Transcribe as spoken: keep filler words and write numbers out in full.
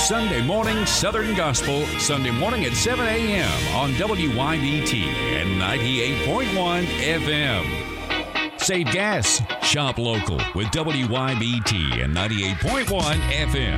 Sunday Morning Southern Gospel, Sunday morning at seven a.m. on W Y B T and ninety-eight point one F M. Save gas, shop local with W Y B T and ninety-eight point one F M.